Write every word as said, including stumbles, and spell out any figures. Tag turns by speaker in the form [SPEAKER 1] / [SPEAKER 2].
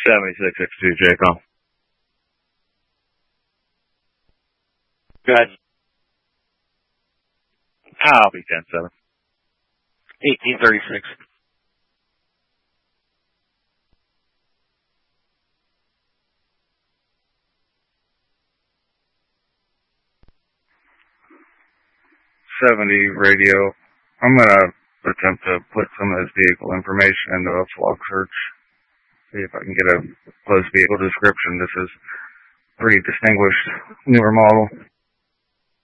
[SPEAKER 1] seventy-six sixty-two, J-Com.
[SPEAKER 2] Good.
[SPEAKER 1] I'll be ten seven.
[SPEAKER 2] eighteen thirty-six.
[SPEAKER 1] seventy radio. I'm going to attempt to put some of this vehicle information into a flock search. See if I can get a close vehicle description. This is a pretty distinguished newer model.